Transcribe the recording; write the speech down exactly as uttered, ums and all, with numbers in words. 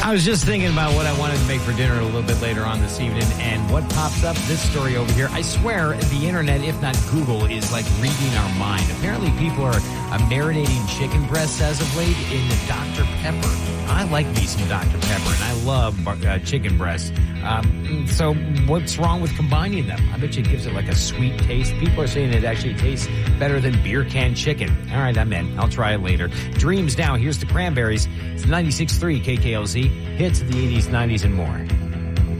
I was just thinking about what I wanted to make for dinner a little bit later on this evening, and what pops up, this story over here. I swear the internet, if not Google, is like reading our mind. Apparently people are uh, marinating chicken breasts as of late in Doctor Pepper. I like me some Doctor Pepper, and I love uh, chicken breasts. Um, so what's wrong with combining them? I bet you it gives it like a sweet taste. People are saying it actually tastes better than beer can chicken. All right, I'm in. I'll try it later. Dreams now. Here's the Cranberries. It's ninety-six point three K K L Z. Hits of the eighties, nineties, and more.